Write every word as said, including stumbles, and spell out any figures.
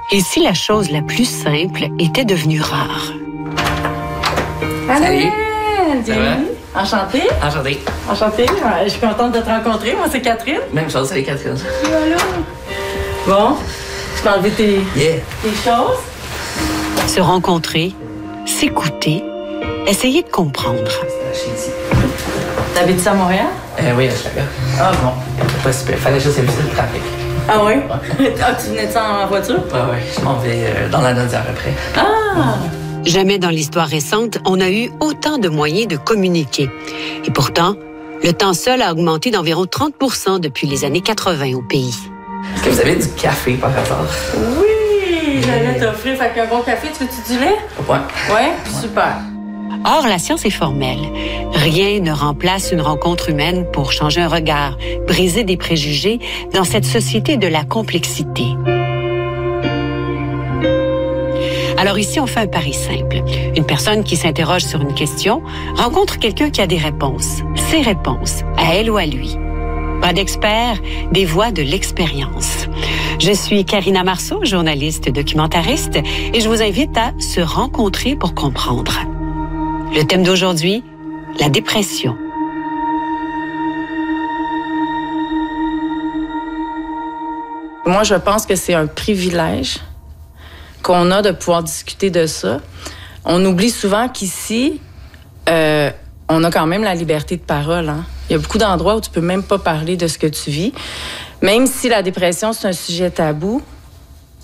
Et si la chose la plus simple était devenue rare? Salut! Ça va? Enchantée. Enchanté. Enchantée. Je suis contente de te rencontrer. Moi, c'est Catherine. Même chose, salut Catherine. Voilà. Bon, tu peux enlever tes, Yeah. tes choses. Se rencontrer, s'écouter, essayer de comprendre. T'habites-tu à Montréal? Euh, oui, à Chicago. Ah bon. Pas super. Fallait juste éviter le trafic. Ah oui? Ah, tu venais de ça en voiture? Ouais, ouais. Je m'en vais euh, dans la Nodière après. Ah! Jamais dans l'histoire récente, on a eu autant de moyens de communiquer. Et pourtant, le temps seul a augmenté d'environ trente pour cent depuis les années quatre-vingt au pays. Est-ce que vous avez du café par hasard? Oui! J'allais t'offrir. Fait qu'un bon café, tu veux-tu du lait? Ouais. Ouais? Super. Or, la science est formelle. Rien ne remplace une rencontre humaine pour changer un regard, briser des préjugés dans cette société de la complexité. Alors ici, on fait un pari simple. Une personne qui s'interroge sur une question rencontre quelqu'un qui a des réponses, ses réponses, à elle ou à lui. Pas d'experts, des voix de l'expérience. Je suis Karina Marceau, journaliste documentariste, et je vous invite à se rencontrer pour comprendre. Le thème d'aujourd'hui, la dépression. Moi, je pense que c'est un privilège qu'on a de pouvoir discuter de ça. On oublie souvent qu'ici, euh, on a quand même la liberté de parole. Hein? Il y a beaucoup d'endroits où tu peux même pas parler de ce que tu vis. Même si la dépression, c'est un sujet tabou,